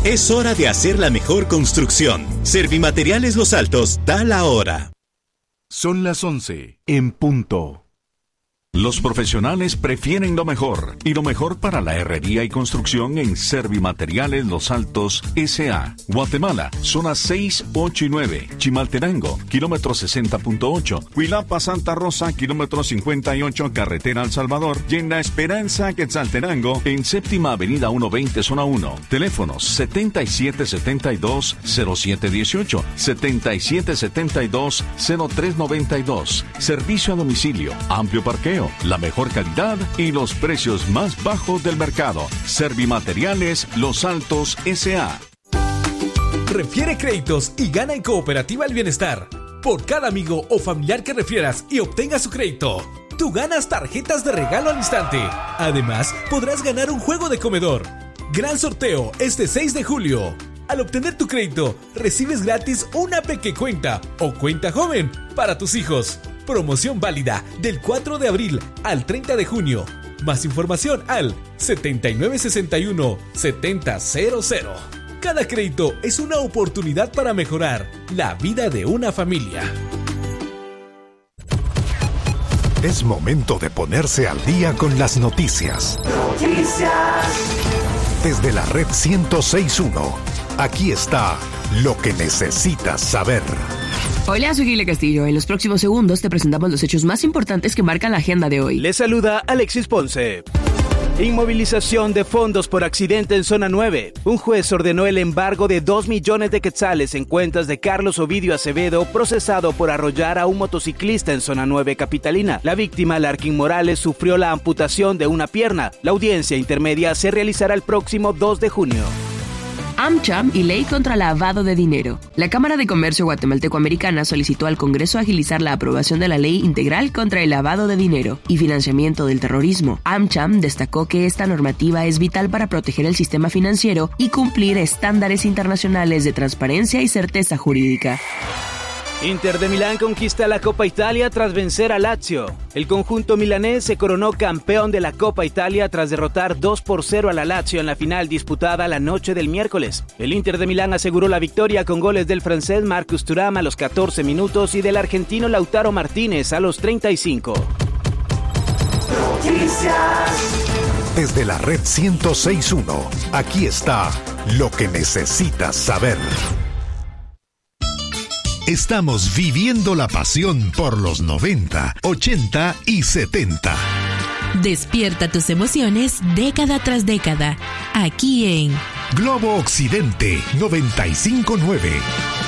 Es hora de hacer la mejor construcción. Servimateriales Los Altos da la hora. Son las 11 en punto. Los profesionales prefieren lo mejor, y lo mejor para la herrería y construcción en Servimateriales Los Altos S.A. Guatemala, zonas 6, 8 y 9. Chimaltenango, kilómetro 60.8. Huilapa, Santa Rosa, kilómetro 58, carretera El Salvador. Y en La Esperanza, Quetzaltenango, en séptima avenida 120, zona 1. Teléfonos 7772-0718, 7772-0392. Servicio a domicilio, amplio parqueo, la mejor calidad y los precios más bajos del mercado. Servimateriales Los Altos S.A. Refiere créditos y gana en Cooperativa El Bienestar. Por cada amigo o familiar que refieras y obtengas su crédito, tú ganas tarjetas de regalo al instante. Además, podrás ganar un juego de comedor. Gran sorteo este 6 de julio. Al obtener tu crédito, recibes gratis una pequecuenta o cuenta joven para tus hijos. Promoción válida del 4 de abril al 30 de junio. Más información al 7961-7000. Cada crédito es una oportunidad para mejorar la vida de una familia. Es momento de ponerse al día con las noticias. Desde la red 106.1, aquí está lo que necesitas saber. Hola, soy Gile Castillo. En los próximos segundos te presentamos los hechos más importantes que marcan la agenda de hoy. Les saluda Alexis Ponce. Inmovilización de fondos por accidente en zona 9. Un juez ordenó el embargo de 2 millones de quetzales en cuentas de Carlos Ovidio Acevedo, procesado por arrollar a un motociclista en zona 9 capitalina. La víctima, Larkin Morales, sufrió la amputación de una pierna. La audiencia intermedia se realizará el próximo 2 de junio. AmCham y ley contra lavado de dinero. La Cámara de Comercio Guatemalteco-Americana solicitó al Congreso agilizar la aprobación de la ley integral contra el lavado de dinero y financiamiento del terrorismo. AmCham destacó que esta normativa es vital para proteger el sistema financiero y cumplir estándares internacionales de transparencia y certeza jurídica. Inter de Milán conquista la Copa Italia tras vencer a Lazio. El conjunto milanés se coronó campeón de la Copa Italia tras derrotar 2-0 a la Lazio en la final disputada la noche del miércoles. El Inter de Milán aseguró la victoria con goles del francés Marcus Thuram a los 14 minutos y del argentino Lautaro Martínez a los 35. Desde la red 106.1, aquí está lo que necesitas saber. Estamos viviendo la pasión por los 90, 80 y 70. Despierta tus emociones década tras década, aquí en Globo Occidente 95.9.